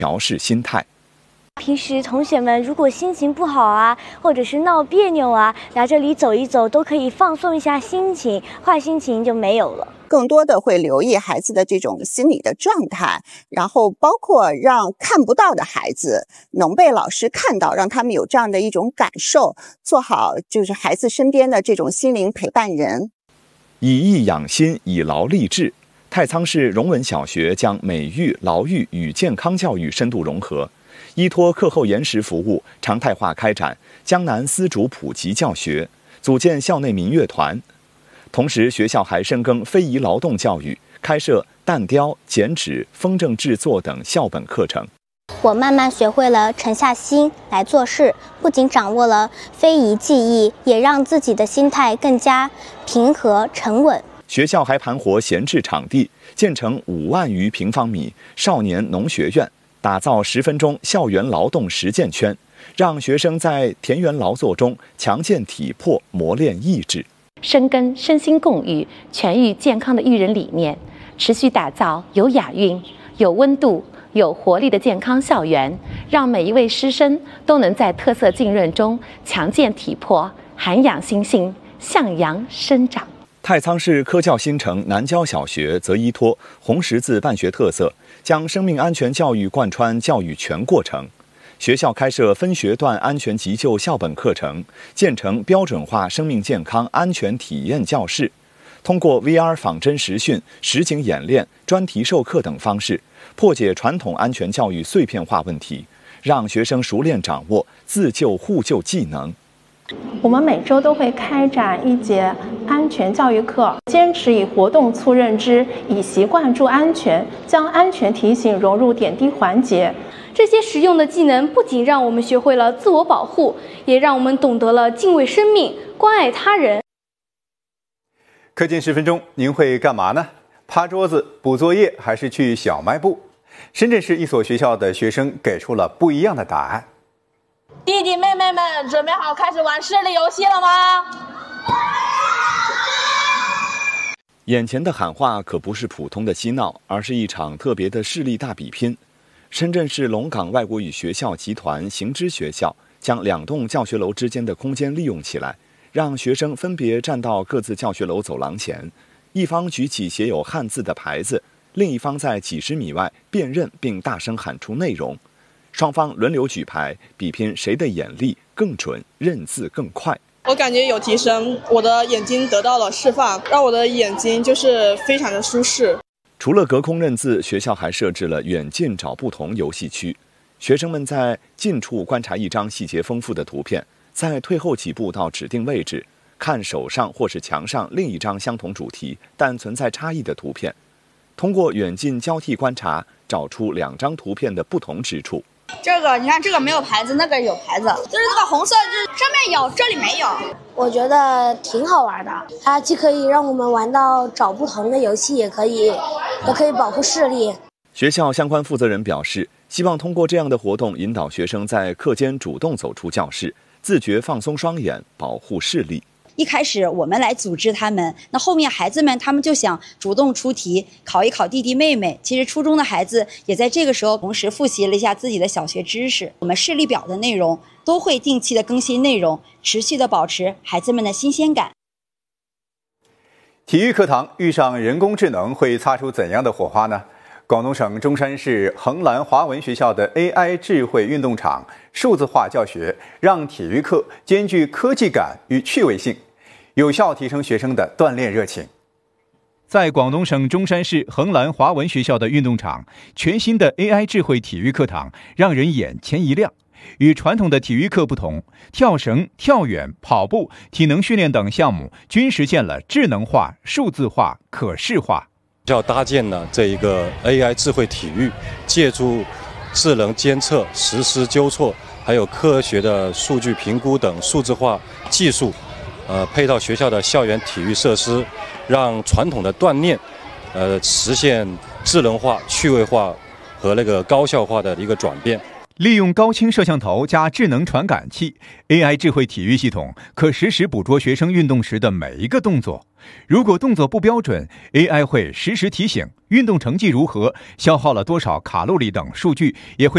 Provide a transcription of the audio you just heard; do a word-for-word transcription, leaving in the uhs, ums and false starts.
调试心态。 平时同学们如果心情不好啊，或者是闹别扭啊，来这里走一走都可以放松一下心情，坏心情就没有了。 更多的会留意孩子的这种心理的状态，然后包括让看不到的孩子能被老师看到，让他们有这样的一种感受，做好就是孩子身边的这种心灵陪伴人。 以艺养心，以劳励志。太仓市荣文小学将美育、劳育与健康教育深度融合，依托课后延时服务，常态化开展江南丝竹普及教学，组建校内民乐团。同时，学校还深耕非遗劳动教育，开设弹雕、剪纸、风筝制作等校本课程。 我慢慢学会了沉下心来做事，不仅掌握了非遗技艺，也让自己的心态更加平和沉稳。 学校还盘活闲置场地，建成五万余平方米少年农学院，打造十分钟校园劳动实践圈，让学生在田园劳作中强健体魄，磨练意志。 深耕身心共育、全域健康的育人理念，持续打造有雅韵、有温度、有活力的健康校园，让每一位师生都能在特色浸润中强健体魄、涵养心性、向阳生长。 太仓市科教新城南郊小学则依托红十字办学特色，将生命安全教育贯穿教育全过程。学校开设分学段安全急救校本课程，建成标准化生命健康安全体验教室，通过 V R 仿真实训、实景演练、专题授课等方式，破解传统安全教育碎片化问题，让学生熟练掌握自救互救技能。 我们每周都会开展一节安全教育课，坚持以活动促认知，以习惯助安全，将安全提醒融入点滴环节。 这些实用的技能不仅让我们学会了自我保护，也让我们懂得了敬畏生命、关爱他人。 课间十分钟，您会干嘛呢？趴桌子、补作业，还是去小卖部？深圳市一所学校的学生给出了不一样的答案。 弟弟妹妹们，准备好开始玩视力游戏了吗？ 眼前的喊话可不是普通的嬉闹，而是一场特别的视力大比拼。深圳市龙岗外国语学校集团行知学校将两栋教学楼之间的空间利用起来，让学生分别站到各自教学楼走廊前，一方举起写有汉字的牌子，另一方在几十米外辨认并大声喊出内容。双方轮流举牌，比拼谁的眼力更准，认字更快。 我感觉有提升，我的眼睛得到了释放，让我的眼睛就是非常的舒适。 除了隔空认字，学校还设置了远近找不同游戏区，学生们在近处观察一张细节丰富的图片，再退后几步到指定位置，看手上或是墙上另一张相同主题但存在差异的图片，通过远近交替观察，找出两张图片的不同之处。 这个你看，这个没有牌子，那个有牌子，就是这个红色，就是上面有，这里没有。 我觉得挺好玩的，它既可以让我们玩到找不同的游戏，也可以也可以保护视力。 学校相关负责人表示，希望通过这样的活动引导学生在课间主动走出教室，自觉放松双眼，保护视力。 一开始我们来组织他们，那后面孩子们他们就想主动出题，考一考弟弟妹妹。其实初中的孩子也在这个时候同时复习了一下自己的小学知识。我们视力表的内容都会定期的更新内容，持续的保持孩子们的新鲜感。 体育课堂遇上人工智能会擦出怎样的火花呢？广东省中山市横兰华文学校的 A I 智慧运动场数字化教学，让体育课兼具科技感与趣味性，有效提升学生的锻炼热情。 在广东省中山市横兰华文学校的运动场，全新的 A I 智慧体育课堂让人眼前一亮。与传统的体育课不同，跳绳、跳远、跑步、体能训练等项目均实现了智能化、数字化、可视化。 要搭建了这一个 A I 智慧体育，借助智能监测、实时纠错，还有科学的数据评估等数字化技术，呃，配套学校的校园体育设施，让传统的锻炼，呃，实现智能化、趣味化和那个高效化的一个转变。 利用高清摄像头加智能传感器 ，A I 智慧体育系统可实时捕捉学生运动时的每一个动作。如果动作不标准 ，A I 会实时提醒运动成绩如何、消耗了多少卡路里等数据，也会